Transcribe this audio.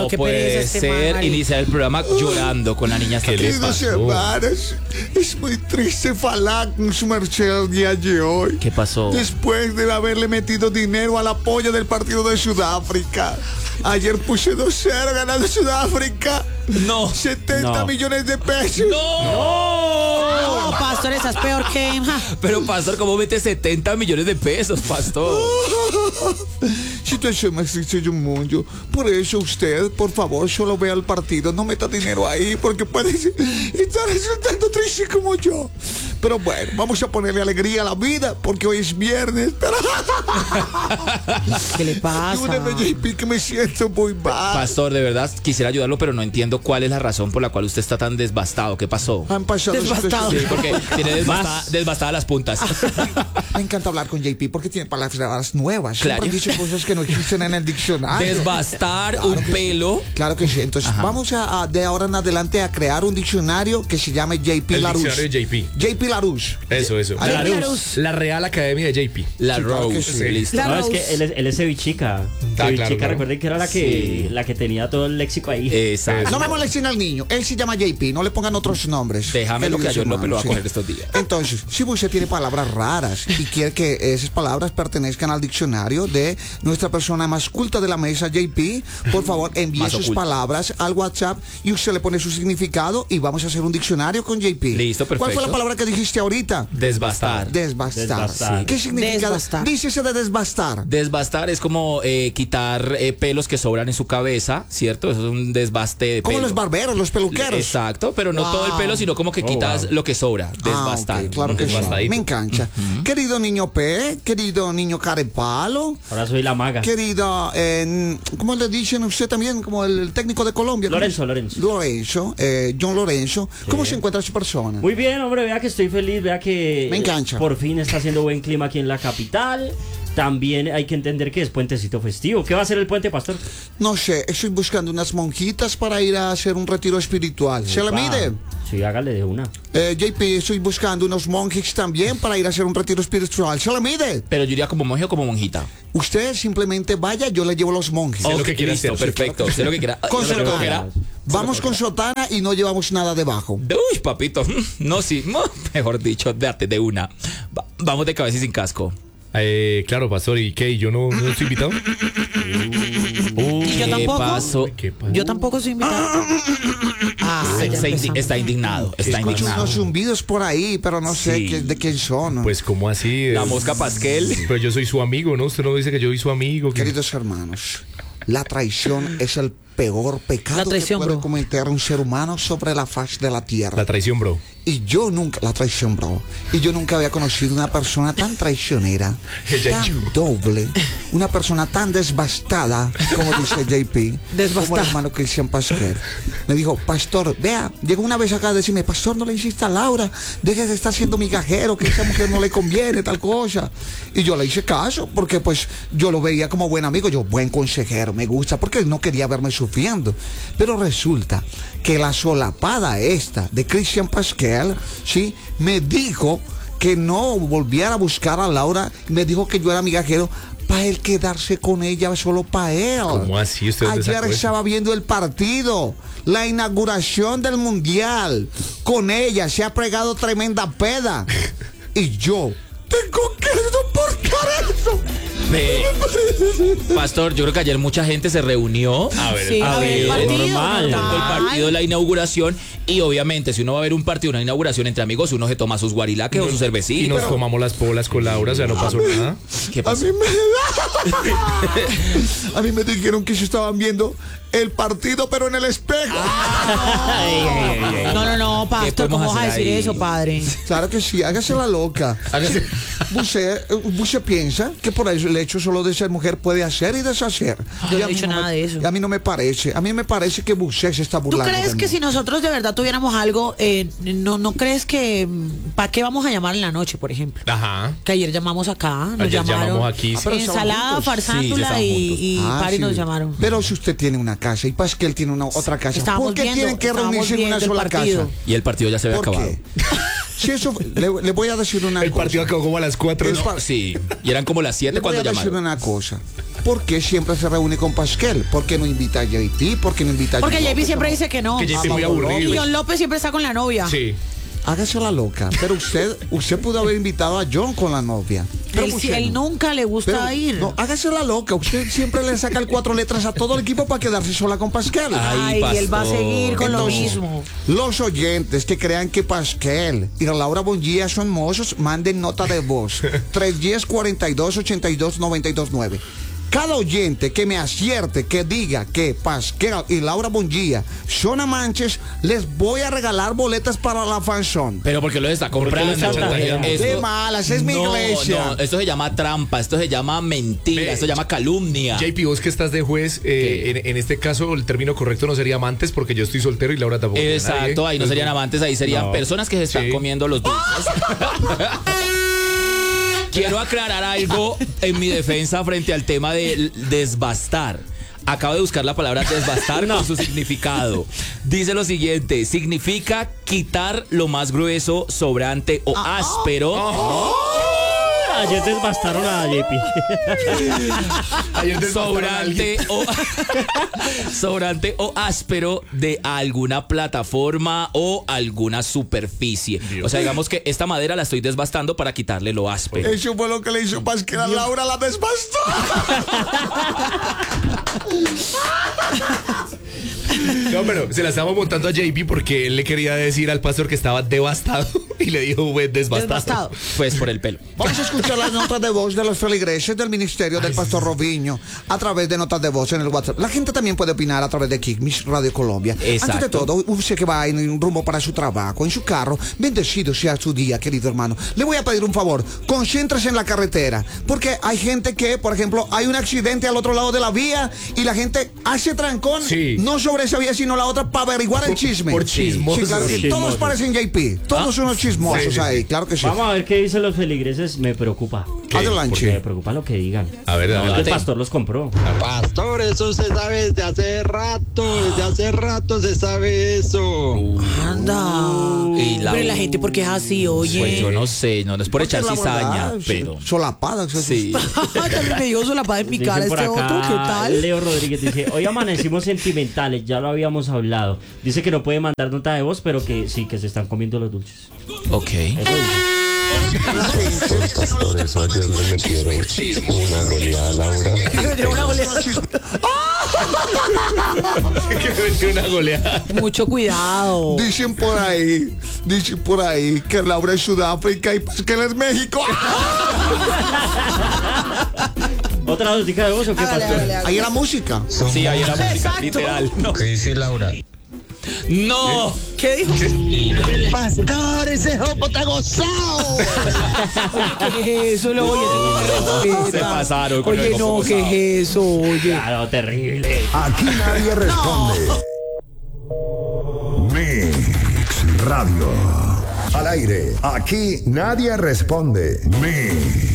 No qué puede pereza este man, ser Mari. iniciar el programa llorando con la niña hasta Queridos hermanos, es muy triste falar con su merced el día de hoy. ¿Qué pasó? Después de haberle metido dinero al apoyo del partido de Sudáfrica. Ayer puse 2-0 ganando Sudáfrica. No. 70 No. millones de pesos. No, pastor, estás peor que... Pero, pastor, ¿cómo mete 70 millones de pesos, pastor? Situación más triste del mundo. Por eso usted, por favor, solo vea el partido. No meta dinero ahí porque puede estar resultando triste como yo. Pero bueno, vamos a ponerle alegría a la vida porque hoy es viernes. Pero ¿Qué le pasa? ayúdeme, JP, que me siento muy mal. Pastor, de verdad, quisiera ayudarlo, pero no entiendo cuál es la razón por la cual usted está tan desbastado. ¿Qué pasó? Han pasado Desbastado. Sí, situaciones. porque tiene desbastadas las puntas. Me encanta hablar con JP porque tiene palabras nuevas. Claro. Siempre dice cosas que no existen en el diccionario. Desbastar Claro un que sí. pelo. Claro que sí. Entonces vamos a de ahora en adelante a crear un diccionario que se llame JP El Larousse. diccionario de JP. JP Larousse. Eso. Ay, Larousse. La Real Academia de JP. La Sí, claro que Rose. sí. Listo. La No, es Rose. que él es cevichica. Claro, Cevichica, claro. recuerden que era la que tenía todo el léxico ahí. Exacto. No me molesten al niño. Él se llama JP. No le pongan otros nombres. Déjame lo que Queridos yo López lo va a hermanos, coger estos días. Entonces, si usted tiene palabras raras y quiere que esas palabras pertenezcan al diccionario de nuestra persona más culta de la mesa, JP, por favor, envíe Más sus oculta. palabras al WhatsApp y usted le pone su significado y vamos a hacer un diccionario con JP. Listo, ¿Cuál fue perfecto. la palabra que dijiste ahorita? Desbastar. Desbastar. Desbastar. ¿Qué significa? Desbastar. Dícese de desbastar. Desbastar es como quitar pelos que sobran en su cabeza, ¿cierto? Eso es un desbaste de Como pelo. los barberos, los peluqueros. Exacto, pero no Wow. todo el pelo, sino como que quitas lo que sobra. Desbastar. Ah, ok, claro que sí. Desbastadito. Me encanta. Querido niño P, querido niño Carepalo, Ahora soy la maga. querido, ¿cómo le dicen usted también? Como el técnico de Colombia. ¿cómo Lorenzo, es? Lorenzo. Lorenzo, John Lorenzo. ¿Cómo se encuentra su persona? Muy bien, hombre, vea que estoy feliz, vea que Me engancha. por fin está haciendo buen clima aquí en la capital. También hay que entender que es puentecito festivo. ¿Qué va a ser el puente, pastor? No sé, estoy buscando unas monjitas para ir a hacer un retiro espiritual. ¿Se le mide? Sí, hágale de una. JP, estoy buscando unos monjes también para ir a hacer un retiro espiritual. ¿Se le mide? Pero yo iría como monje o como monjita. Usted simplemente vaya, yo le llevo los monjes. Sé lo Ok, que quiera listo, hacer. perfecto. Sé lo que quiera. Con Sé lo que sotana. quiera. Vamos con sotana y no llevamos nada debajo. Uy, papito. No, sí. Mejor dicho, date de una. Vamos de cabeza y sin casco. Claro, pastor. ¿Y qué? ¿Y yo no estoy invitado? ¿Y yo tampoco? Pasó? ¿Qué pasó? Yo tampoco soy invitada. Ah, ya empezamos. Está indignado. Está Escucho indignado. unos zumbidos por ahí, pero no sé Sí. de quién son. Pues, ¿cómo así? La mosca pasquel. Pero yo soy su amigo, ¿no? Usted no dice que yo soy su amigo. Queridos hermanos, la traición es el peor pecado La traición, que puede bro. cometer un ser humano sobre la faz de la tierra. La traición, bro. Y yo nunca, la traición, bro. Y yo nunca había conocido una persona tan traicionera, tan doble, una persona tan desbastada, como dice JP, Desbastada. como el hermano Cristian Pasquel. Me dijo, pastor, vea, llegó una vez acá a decirme, pastor, no le insista a Laura, deje de estar siendo migajero, que a esa mujer no le conviene, tal cosa. Y yo le hice caso, porque pues yo lo veía como buen amigo, yo, buen consejero, me gusta, porque no quería verme sufriendo. Pero resulta que la solapada esta de Cristian Pasquel, ¿sí? Me dijo que no volviera a buscar a Laura, me dijo que yo era migajero para él quedarse con ella solo para él. ¿Cómo así? ¿Usted dónde Ayer sacó eso? estaba viendo el partido, la inauguración del mundial. Con ella se ha pegado tremenda peda. Y yo tengo que soportar eso. Pastor, yo creo que ayer mucha gente se reunió A ver, Sí, a ver, el partido. normal. viendo el partido de la inauguración. Y obviamente, si uno va a ver un partido, una inauguración entre amigos, uno se toma sus guarilaques o sus Y cervecitas. nos tomamos las polas con Laura, o sea, no pasó nada. ¿Qué A pasó? mí me a mí me dijeron que se estaban viendo el partido, pero en el espejo. No, pastor, podemos ¿cómo vas a hacer decir ahí? eso, padre? Claro que sí, hágase la loca. Usted piensa que por eso el hecho solo de ser mujer puede hacer y deshacer. Yo no Y he a mí dicho me- nada de eso. y a mí no me parece. A mí me parece que Busé se está ¿Tú burlando. crees de que mí. si nosotros de verdad tuviéramos algo, no crees que para qué vamos a llamar en la noche, por ejemplo? Ajá. Que ayer llamamos acá, nos Ayer llamaron. llamamos aquí. pero estaban Ensalada, juntos. farsándula Sí, estaban y Ah, Pari sí. nos llamaron. Pero si usted tiene una casa y Pasquel tiene una otra casa, Estábamos ¿por qué viendo- tienen que estábamos reunirse en una viendo el sola partido. casa? Y el partido ya se había ¿Por acabado. qué? Si eso, le voy a decir una El cosa. partido acabó como a las 4. Es pa- Sí, y eran como las 7 Le voy cuando a decir llamaron. una cosa. ¿por qué siempre se reúne con Pasquel? ¿Por qué no invita a JP? ¿Por qué no invita a Porque John JP López? siempre dice que no. Que JP es muy aburrido. Y John López siempre está con la novia. Sí. Hágase la loca. Pero usted pudo haber invitado a John con la novia. Pero Él nunca le gusta ir. No, hágase la loca. Usted siempre le saca el 4 letras a todo el equipo para quedarse sola con Pasquel. Ay, y él va a seguir con lo Entonces, mismo. Los oyentes que crean que Pasquel y Laura Bonguía son mozos, manden nota de voz. 310-42-82-92-9. Cada oyente que me acierte, que diga que Pasquel y Laura Bonguía son amantes, les voy a regalar boletas para la fanzón. Pero porque lo está comprando. está chantajeando? De malas, es mi iglesia. No, esto se llama trampa, esto se llama mentira, esto se llama calumnia. JP, vos que estás de juez, en este caso el término correcto no sería amantes porque yo estoy soltero y Laura tampoco. Exacto, ahí no serían amantes, ahí serían personas que se están comiendo los dulces. Quiero aclarar algo en mi defensa frente al tema de desbastar. Acabo de buscar la palabra desbastar con su significado. Dice lo siguiente: significa quitar lo más grueso, sobrante o áspero. Ayer desbastaron a JP. Ayer sobrante o áspero de alguna plataforma o alguna superficie. O sea, digamos que esta madera la estoy desbastando para quitarle lo áspero. Eso fue lo que le hizo Pasquel a Laura, la desbastó. No, pero se la estamos montando a JP porque él le quería decir al pastor que estaba devastado y le dijo, güey, desbastado. Pues por el pelo. Vamos a escuchar las notas de voz de los feligreses del ministerio del pastor Robinho a través de notas de voz en el WhatsApp. La gente también puede opinar a través de Kikmis Radio Colombia. Exacto. Antes de todo, usted que va en un rumbo para su trabajo, en su carro, bendecido sea su día, querido hermano. Le voy a pedir un favor, concéntrese en la carretera, porque hay gente que, por ejemplo, hay un accidente al otro lado de la vía y la gente hace trancón, no sobre esa vía, sino la otra para averiguar el chisme. Por chismosos. Sí, claro, Chismosos. todos parecen JP, todos unos chismosos ahí, claro que sí. Vamos a ver qué dicen los feligreses. Me preocupa. ¿Qué? Adelante. Porque me preocupa lo que digan. A ver, El adelante. pastor los compró. Pastor, eso se sabe desde hace rato se sabe eso. Anda. Y Pero la gente, ¿por qué es así, oye? Pues yo no sé, no es por echar Porque la cizaña, verdad, pero solapada. sí. También me dio solapada en mi Dicen cara por este acá, otro, ¿qué tal? Leo Rodríguez dice, hoy amanecimos sentimentales, ya lo habíamos hablado. Dice que no puede mandar nota de voz, pero que sí, que se están comiendo los dulces. Ok. Eso dice. Pastor, eso ayer le metieron una goleada a Laura. De una goleada. Que me metió una goleada. Mucho cuidado. Dicen por ahí que Laura es Sudáfrica y Pasquel es México. ¿Otra notica de voz o qué, pastor? Ahí era música. Sí, ahí era música, Exacto. literal. No. ¿Qué dice Laura? No. ¿Qué dijo? Pastor, ese jopo está gozado. ¿Qué es eso? Lo oye, Se pasaron con Oye, el no, coco ¿qué es eso? Oye. Claro, terrible. Aquí nadie responde. Mix Radio. Al aire. Aquí nadie responde. Mix.